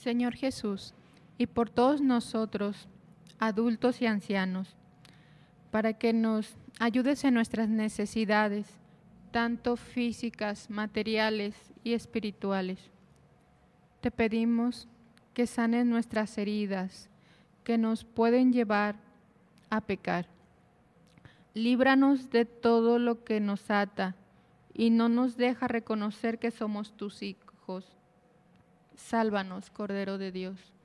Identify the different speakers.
Speaker 1: Señor Jesús, y por todos nosotros, adultos y ancianos, para que nos ayudes en nuestras necesidades, tanto físicas, materiales y espirituales. Te pedimos que sanes nuestras heridas que nos pueden llevar a pecar. Líbranos de todo lo que nos ata y no nos deja reconocer que somos tus hijos. Sálvanos, Cordero de Dios.